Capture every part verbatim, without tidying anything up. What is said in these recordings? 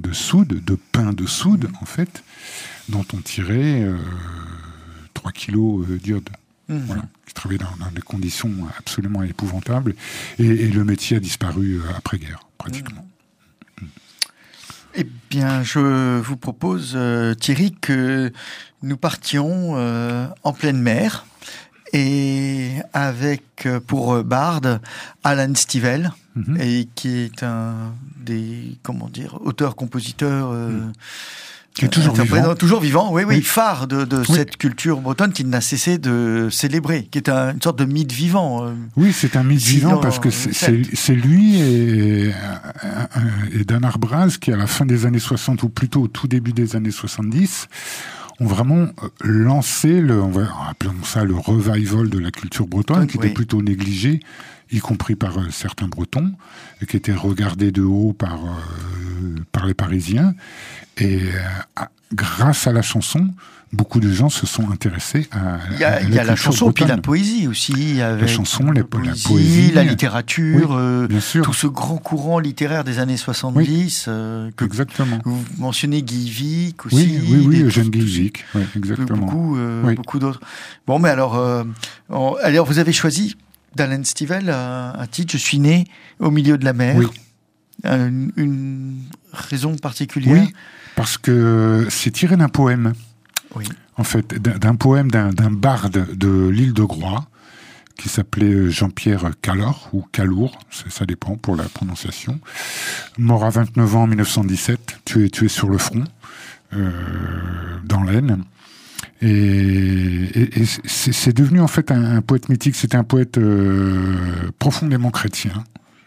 de soude, de pain de soude, en fait, dont on tirait euh, trois kilos d'iode. Mmh. Voilà, qui travaillait dans, dans des conditions absolument épouvantables. Et, et le métier a disparu après-guerre, pratiquement. Mmh. Eh bien, je vous propose, euh, Thierry, que nous partions euh, en pleine mer, et avec, pour barde, Alan Stivell, mmh. et qui est un des, comment dire, auteurs-compositeurs... Euh, mmh. Qui est toujours vivant. Toujours vivant, oui, oui, oui. phare de, de oui. cette culture bretonne qu'il n'a cessé de célébrer, qui est un, une sorte de mythe vivant. Euh, oui, c'est un mythe vivant parce que c'est, c'est, c'est lui et, et Dan Arbraz qui, à la fin des années soixante, ou plutôt au tout début des années soixante-dix, ont vraiment lancé, le, on va, appelons ça le revival de la culture bretonne, Donc, qui oui. était plutôt négligée, y compris par euh, certains Bretons, et qui était regardé de haut par, euh, par les Parisiens. Et euh, grâce à la chanson, beaucoup de gens se sont intéressés à, il y a, à la Il y a la chanson, bretonne. puis la poésie aussi. Avec la chanson, la, la poésie, la, poésie, la littérature, oui, euh, tout ce grand courant littéraire des années soixante-dix. Oui, euh, que exactement. Vous mentionnez Guy Vic aussi. Oui, oui, oui, Eugène Guy Vic, oui, exactement. Beaucoup, euh, oui. beaucoup d'autres. Bon, mais alors, euh, on, alors, vous avez choisi d'Alan Stivell un, un titre, Je suis né au milieu de la mer. Oui. Une, une raison particulière? Oui, parce que c'est tiré d'un poème. Oui. En fait, d'un, d'un poème d'un, d'un barde de l'île de Groix, qui s'appelait Jean-Pierre Calor, ou Calour, ça dépend pour la prononciation. Mort à vingt-neuf ans en mille neuf cent dix-sept, tué, tué sur le front, euh, dans l'Aisne. Et, et, et c'est, c'est devenu en fait un, un poète mythique, c'était un poète euh, profondément chrétien,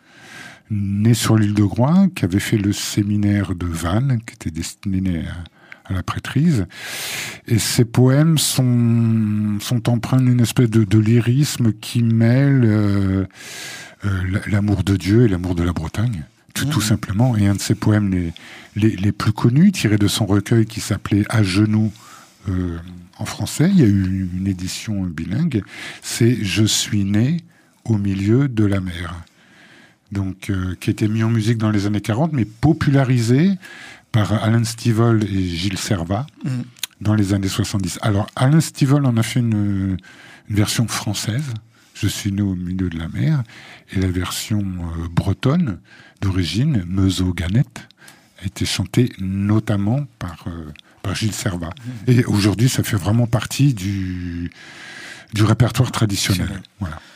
né sur l'île de Groix, qui avait fait le séminaire de Vannes, qui était destiné à, à la prêtrise. Et ses poèmes sont, sont empreints d'une espèce de, de lyrisme qui mêle euh, euh, l'amour de Dieu et l'amour de la Bretagne, tout, mmh. tout simplement. Et un de ses poèmes les, les, les plus connus, tiré de son recueil qui s'appelait « À genoux euh, », en français, il y a eu une édition bilingue, c'est « Je suis né au milieu de la mer ». Donc, euh, qui a été mis en musique dans les années quarante, mais popularisé par Alan Stivell et Gilles Servat mmh. dans les années soixante-dix. Alors, Alan Stivell en a fait une, une version française, Je suis né au milieu de la mer, et la version euh, bretonne d'origine, Meuseau-Ganette, a été chantée notamment par, euh, par Gilles Servat. Mmh. Et aujourd'hui, ça fait vraiment partie du, du répertoire traditionnel. Voilà.